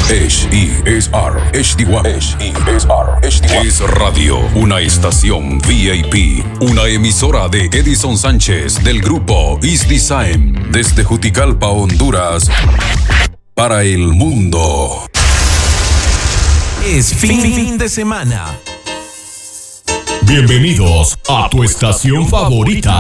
HESR HD1 Es Radio, una estación VIP, una emisora de Edison Sánchez del grupo Is Design desde Juticalpa, Honduras, para el mundo. Es fin de semana. Bienvenidos a tu estación favorita.